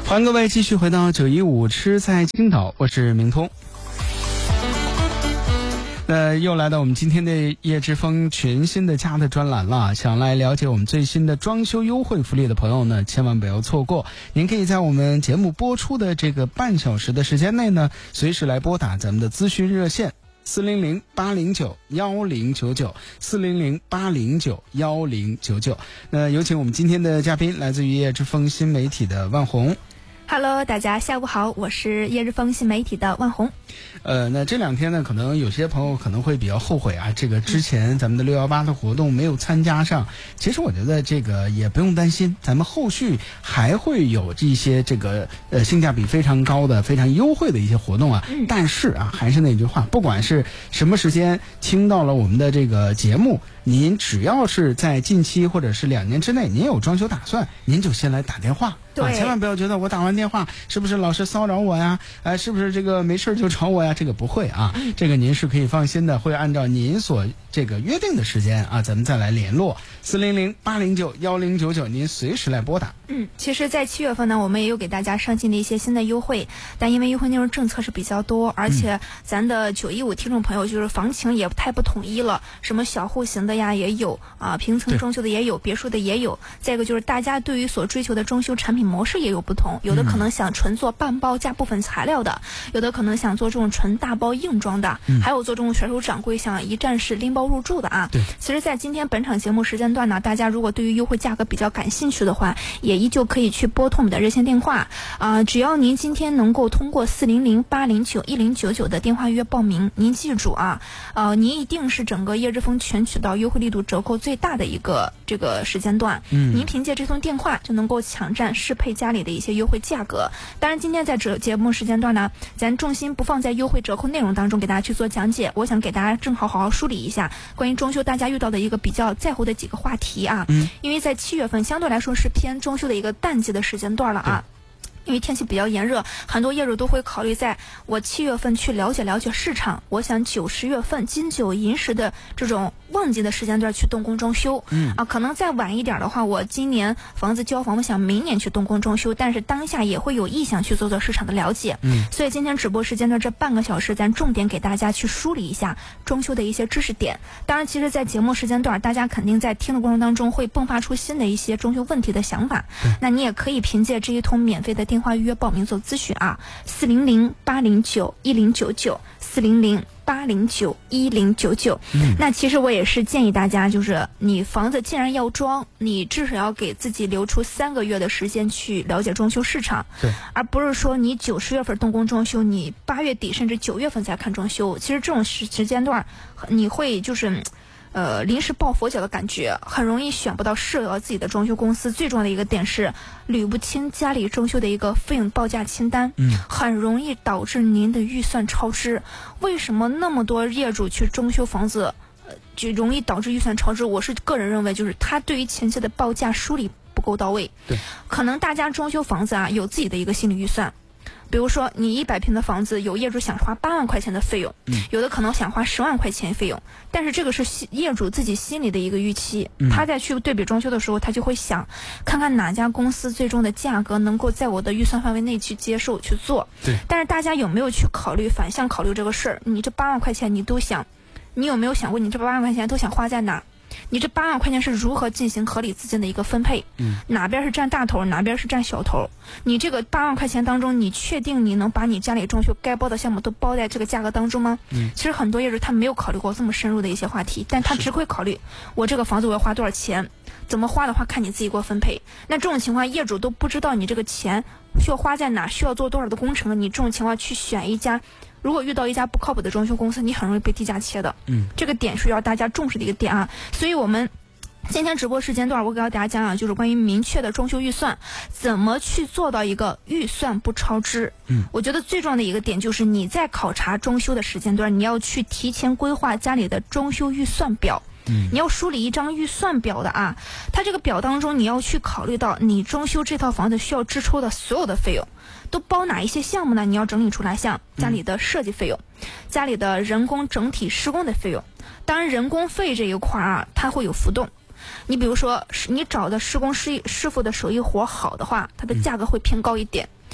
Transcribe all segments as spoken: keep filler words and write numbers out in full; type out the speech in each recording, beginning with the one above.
欢迎各位继续回到九一五吃在青岛，我是明通。那又来到我们今天的叶之峰全新的家的专栏了，想来了解我们最新的装修优惠福利的朋友呢，千万不要错过。您可以在我们节目播出的这个半小时的时间内呢，随时来拨打咱们的咨询热线四零零八零九幺零九九四零零八零九幺零九九。那有请我们今天的嘉宾，来自于叶之峰新媒体的万红。 Hello， 大家下午好，我是叶之峰新媒体的万红。 呃，那这两天呢，可能有些朋友可能会比较后悔啊，这个之前咱们的六幺八的活动没有参加上。其实我觉得这个也不用担心，咱们后续还会有这些这个呃性价比非常高的、非常优惠的一些活动啊。嗯、但是啊，还是那句话，不管是什么时间听到了我们的这个节目，您只要是在近期或者是两年之内，您有装修打算，您就先来打电话。 对、 啊，千万不要觉得我打完电话是不是老是骚扰我呀？哎、呃，是不是这个没事就找我呀？这个不会啊，这个您是可以放心的，会按照您所这个约定的时间啊，咱们再来联络四零零八零九幺零九九，您随时来拨打。 嗯，其实，在七月份呢，我们也有给大家上新的一些新的优惠，但因为优惠内容政策是比较多，而且咱的九一五听众朋友就是房型也太不统一了，什么小户型的呀也有啊，平层装修的也有，别墅的也有。再一个就是大家对于所追求的装修产品模式也有不同，有的可能想纯做半包加部分材料的，有的可能想做这种纯大包硬装的，嗯、还有做这种甩手掌柜想一站式拎包入住的啊。 对， 其实，在今天本场节目时间段呢，大家如果对于优惠价格比较感兴趣的话，也依旧可以去拨通我们的热线电话啊、呃。只要您今天能够通过四零零八零九一零九九的电话预约报名，您记住啊，呃，您一定是整个叶之峰全渠道优惠力度折扣最大的一个这个时间段。嗯，您凭借这通电话就能够抢占适配家里的一些优惠价格。当然，今天在这节目时间段呢，咱重心不放在优惠折扣内容当中给大家去做讲解，我想给大家正好好好梳理一下关于装修大家遇到的一个比较在乎的几个话题啊。嗯，因为在七月份相对来说是偏装修的一个淡季的时间段了啊。因为天气比较炎热，很多业主都会考虑在我七月份去了解了解市场，我想九十月份金九银十的这种旺季的时间段去动工装修。嗯啊，可能再晚一点的话，我今年房子交房，我想明年去动工装修，但是当下也会有意向去做做市场的了解。嗯，所以今天直播时间段这半个小时，咱重点给大家去梳理一下装修的一些知识点。当然，其实，在节目时间段，大家肯定在听的过程当中会迸发出新的一些装修问题的想法。那你也可以凭借这一通免费的电话预约报名做咨询啊，四零零八零九一零九九，四零零八零九一零九九。那其实我也是建议大家，就是你房子既然要装，你至少要给自己留出三个月的时间去了解装修市场，对，而不是说你九十月份动工装修，你八月底甚至九月份才看装修。其实这种时时间段，你会就是。呃，临时抱佛脚的感觉，很容易选不到适合自己的装修公司。最重要的一个点是，捋不清家里装修的一个费用报价清单，嗯，很容易导致您的预算超支。为什么那么多业主去装修房子，呃，就容易导致预算超支？我是个人认为，就是他对于前期的报价梳理不够到位。对，可能大家装修房子啊，有自己的一个心理预算。比如说，你一百平的房子，有业主想花八万块钱的费用，嗯，有的可能想花十万块钱费用，但是这个是业主自己心里的一个预期，嗯，他在去对比装修的时候，他就会想，看看哪家公司最终的价格能够在我的预算范围内去接受去做。对。但是大家有没有去考虑反向考虑这个事儿？你这八万块钱你都想，你有没有想过，你这八万块钱都想花在哪？你这八万块钱是如何进行合理资金的一个分配？嗯，哪边是占大头，哪边是占小头？你这个八万块钱当中，你确定你能把你家里装修该包的项目都包在这个价格当中吗？嗯，其实很多业主他没有考虑过这么深入的一些话题，但他只会考虑我这个房子我要花多少钱，怎么花的话看你自己给我分配。那这种情况，业主都不知道你这个钱需要花在哪，需要做多少的工程，你这种情况去选一家。如果遇到一家不靠谱的装修公司，你很容易被低价切的。嗯，这个点是要大家重视的一个点啊。所以我们今天直播时间段，我给大家讲讲，就是关于明确的装修预算，怎么去做到一个预算不超支。嗯，我觉得最重要的一个点就是你在考察装修的时间段，你要去提前规划家里的装修预算表。你要梳理一张预算表的啊，它这个表当中你要去考虑到你装修这套房子需要支出的所有的费用都包哪一些项目呢？你要整理出来，像家里的设计费用、嗯、家里的人工整体施工的费用。当然人工费这一块啊，它会有浮动。你比如说你找的施工师师傅的手艺活好的话，它的价格会偏高一点。嗯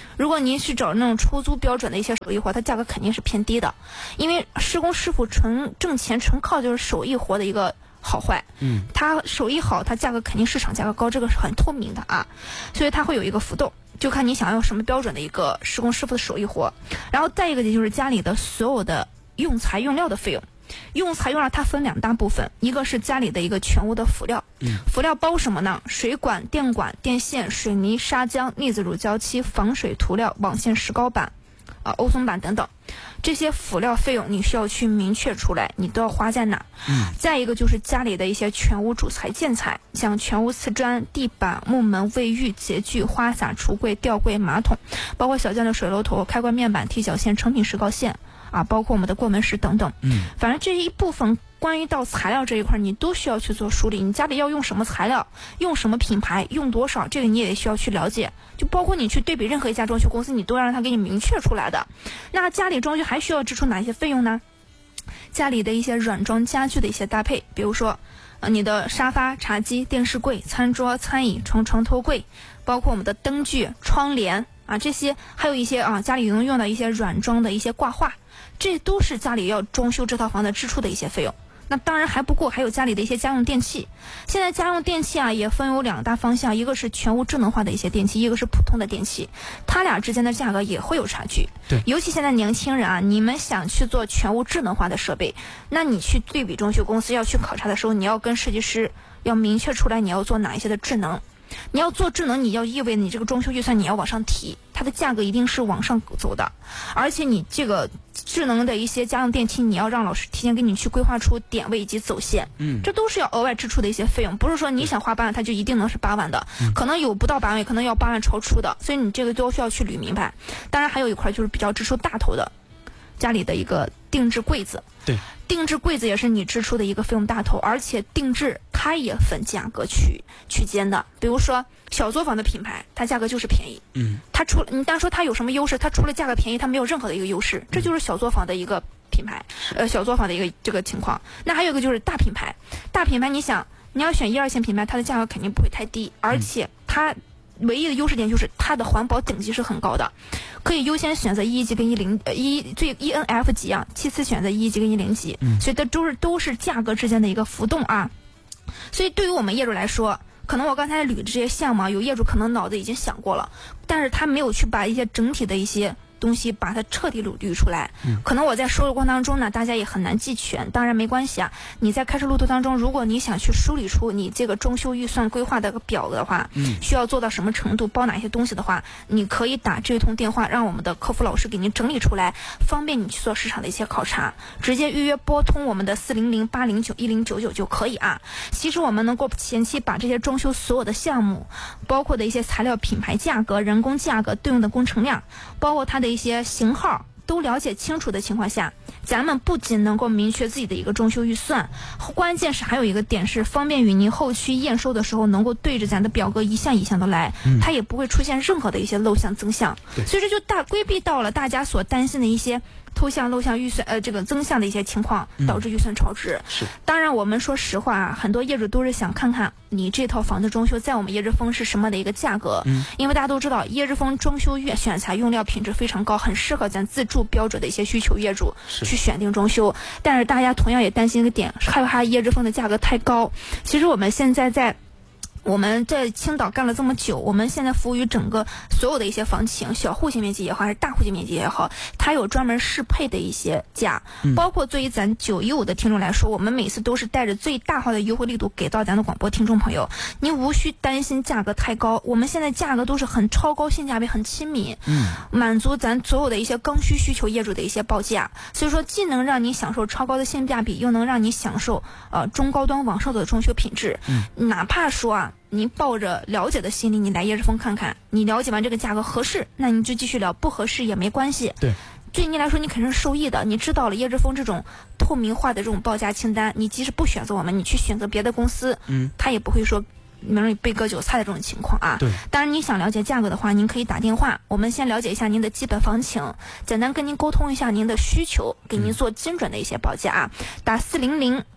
如果您是找那种出租标准的一些手艺活，它价格肯定是偏低的，因为施工师傅纯挣钱纯靠就是手艺活的一个好坏， 嗯， 他手艺好，他价格肯定市场价格高，这个是很透明的啊，所以它会有一个浮动，就看你想要什么标准的一个施工师傅的手艺活。然后再一个就是家里的所有的用材用料的费用，用材用料它分两大部分，一个是家里的一个全屋的辅料， 嗯， 辅料包什么呢？水管、电管、电线、水泥、砂浆、腻子乳胶漆、防水涂料、网线石膏板、啊欧松板等等，这些辅料费用你需要去明确出来，你都要花在哪？ 嗯， 再一个就是家里的一些全屋主材建材，像全屋瓷砖、地板、木门、卫浴、洁具、花洒、橱柜、吊柜、马桶，包括小件的水龙头、开关面板、踢脚线、成品石膏线啊，包括我们的过门石等等。 嗯， 反正这一部分关于到材料这一块，你都需要去做梳理。你家里要用什么材料，用什么品牌，用多少，这个你也需要去了解。就包括你去对比任何一家装修公司，你都要让他给你明确出来的。那家里装修还需要支出哪些费用呢？家里的一些软装家具的一些搭配，比如说，呃，你的沙发、茶几、电视柜、餐桌、餐椅、床、床头柜，包括我们的灯具、窗帘啊，这些还有一些啊家里能用到一些软装的一些挂画，这都是家里要装修这套房子支出的一些费用。那当然还不够，还有家里的一些家用电器。现在家用电器啊也分有两大方向，一个是全屋智能化的一些电器，一个是普通的电器，它俩之间的价格也会有差距。 对， 尤其现在年轻人啊，你们想去做全屋智能化的设备，那你去对比装修公司要去考察的时候，你要跟设计师要明确出来你要做哪一些的智能。你要做智能，你要意味你这个装修预算你要往上提，它的价格一定是往上走的。而且你这个智能的一些家用电器，你要让老师提前给你去规划出点位以及走线， 嗯， 这都是要额外支出的一些费用，不是说你想花八万，它就一定能是八万的，嗯，可能有不到八万，可能要八万超出的，所以你这个都需要去捋明白。当然还有一块就是比较支出大头的，家里的一个定制柜子， 对， 定制柜子也是你支出的一个费用大头，而且定制它也分价格区区间的。比如说小作坊的品牌，它价格就是便宜， 嗯， 它除了你单说它有什么优势，它除了价格便宜，它没有任何的一个优势，这就是小作坊的一个品牌，呃，小作坊的一个这个情况。那还有一个就是大品牌，大品牌你想你要选一二线品牌，它的价格肯定不会太低，而且它唯一的优势点就是它的环保等级是很高的，可以优先选择一级跟一零呃一最 E N F 级啊，其次选择一级跟一零级， 嗯， 所以这都是都是价格之间的一个浮动啊。所以对于我们业主来说，可能我刚才捋的这些项目，有业主可能脑子已经想过了，但是他没有去把一些整体的一些东西把它彻底捋捋出来， 嗯， 可能我在说的过程当中呢，大家也很难记全。当然没关系啊，你在开始路途当中，如果你想去梳理出你这个装修预算规划的个表的话， 嗯， 需要做到什么程度，包哪些东西的话，你可以打这一通电话，让我们的客服老师给您整理出来，方便你去做市场的一些考察，直接预约拨通我们的四零零八零九一零九九就可以啊。其实我们能够前期把这些装修所有的项目，包括的一些材料品牌价格、人工价格、对应的工程量，包括它的一些型号都了解清楚的情况下，咱们不仅能够明确自己的一个装修预算，关键是还有一个点是方便于您后期验收的时候能够对着咱的表格一项一项的来， 嗯， 它也不会出现任何的一些漏项增项，所以这就大规避到了大家所担心的一些偷项漏项预算呃这个增项的一些情况，导致预算超支，嗯， 是。 当然我们说实话啊，很多业主都是想看看你这套房子装修在我们叶之峰是什么的一个价格， 嗯， 因为大家都知道叶之峰装修业选材用料品质非常高，很适合咱自住标准的一些需求业主去选定装修。但是大家同样也担心一个点，害怕叶之峰的价格太高。其实我们现在在我们在青岛干了这么久，我们现在服务于整个所有的一些房型，小户型面积也好，还是大户型面积也好，它有专门适配的一些价， 嗯， 包括对于咱九一五的听众来说，我们每次都是带着最大化的优惠力度给到咱的广播听众朋友，您无需担心价格太高，我们现在价格都是很超高，性价比很亲民， 嗯， 满足咱所有的一些刚需需求业主的一些报价，所以说既能让你享受超高的性价比，又能让你享受呃中高端往上的装修品质， 嗯， 哪怕说啊您抱着了解的心理，你来叶之峰看看，你了解完这个价格合适，那你就继续聊，不合适也没关系。 对， 对你来说你肯定是受益的，你知道了叶之峰这种透明化的这种报价清单，你即使不选择我们，你去选择别的公司， 嗯， 他也不会说容易被割韭菜的这种情况啊。 对， 当然你想了解价格的话，您可以打电话，我们先了解一下您的基本房情，简单跟您沟通一下您的需求，给您做精准的一些报价啊。打四零零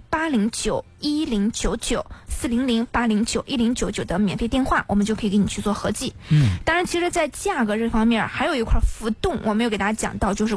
八零九一零九九四零零八零九一零九九的免费电话，我们就可以给你去做合计。 嗯， 当然，其实，在价格这方面还有一块浮动，我没有给大家讲到，就是